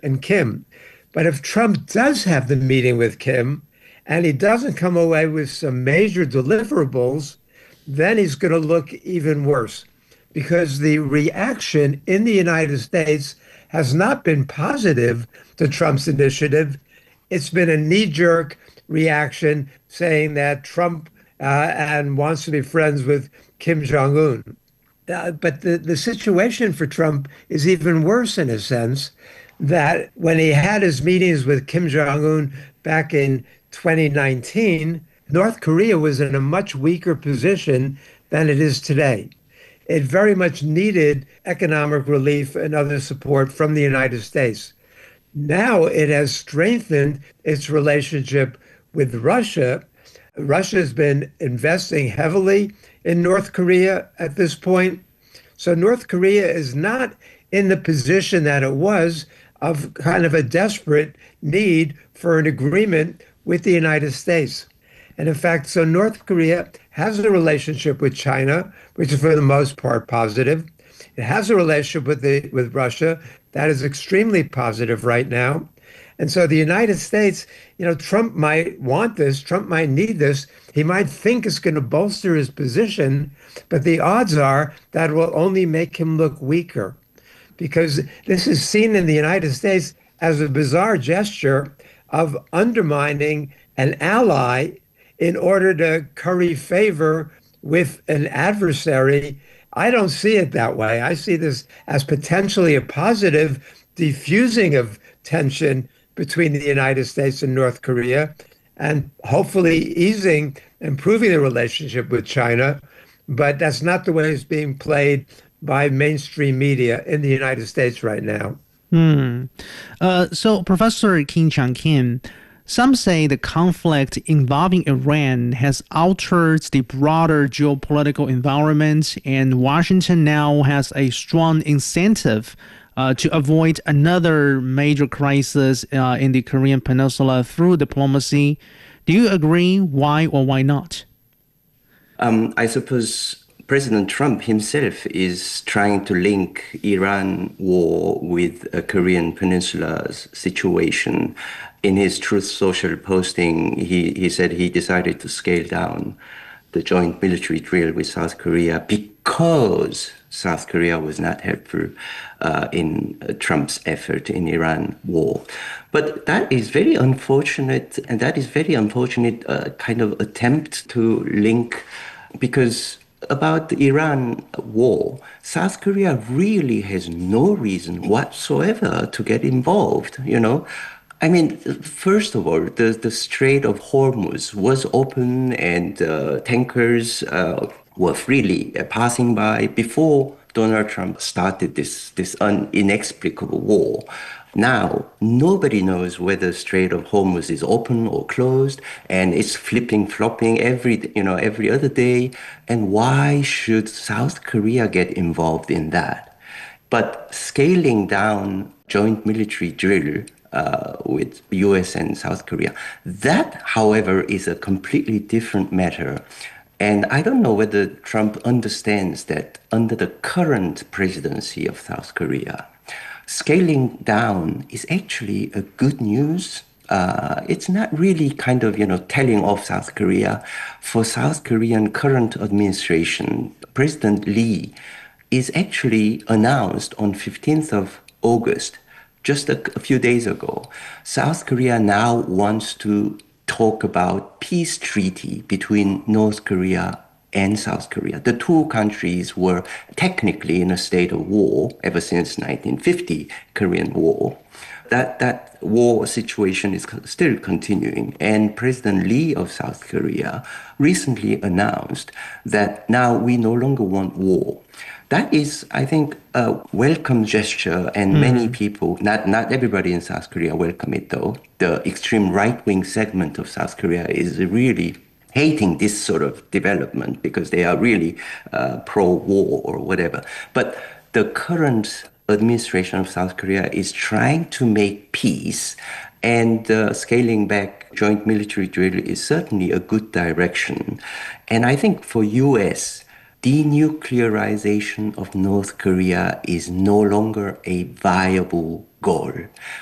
and Kim. But if Trump does have the meeting with Kim and he doesn't come away with some major deliverables, then he's going to look even worse because the reaction in the United States has not been positive to Trump's initiative. It's been a knee-jerk reaction saying that Trump and wants to be friends with Kim Jong-un. But the situation for Trump is even worse in a sense that when he had his meetings with Kim Jong-un back in 2019, North Korea was in a much weaker position than it is today. It very much needed economic relief and other support from the United States. Now it has strengthened its relationship with Russia. Russia has been investing heavily in North Korea at this point. So North Korea is not in the position that it was of kind of a desperate need for an agreement with the United States. And in fact, so North Korea has a relationship with China, which is for the most part positive. It has a relationship with Russia that is extremely positive right now. And so the United States, Trump might want this, Trump might need this. He might think it's going to bolster his position, but the odds are that it will only make him look weaker because this is seen in the United States as a bizarre gesture of undermining an ally in order to curry favor with an adversary. I don't see it that way. I see this as potentially a positive diffusing of tension between the United States and North Korea and hopefully improving the relationship with China. But that's not the way it's being played by mainstream media in the United States right now. So, Professor Kim Kim, some say the conflict involving Iran has altered the broader geopolitical environment, and Washington now has a strong incentive to avoid another major crisis in the Korean Peninsula through diplomacy. Do you agree? Why or why not? I suppose President Trump himself is trying to link Iran war with a Korean Peninsula situation. In his Truth Social posting, he said he decided to scale down the joint military drill with South Korea because South Korea was not helpful in Trump's effort in Iran war. But that is very unfortunate, and that is very unfortunate kind of attempt to link, because about the Iran war, South Korea really has no reason whatsoever to get involved, I mean, first of all, the Strait of Hormuz was open and tankers were freely passing by before Donald Trump started this inexplicable war. Now, nobody knows whether Strait of Hormuz is open or closed, and it's flipping, flopping every other day. And why should South Korea get involved in that? But scaling down joint military drill with US and South Korea, that, however, is a completely different matter. And I don't know whether Trump understands that under the current presidency of South Korea, scaling down is actually a good news. It's not really kind of, telling off South Korea. For South Korean current administration, President Lee is actually announced on 15th of August, just a few days ago. South Korea now wants to talk about peace treaty between North Korea and South Korea. The two countries were technically in a state of war ever since 1950 Korean War. That war situation is still continuing. And President Lee of South Korea recently announced that now we no longer want war. That is, I think, a welcome gesture, and many people, not everybody in South Korea welcome it though. The extreme right-wing segment of South Korea is really hating this sort of development because they are really pro-war or whatever. But the current administration of South Korea is trying to make peace, and scaling back joint military drill is certainly a good direction. And I think for US, denuclearization of North Korea is no longer a viable goal.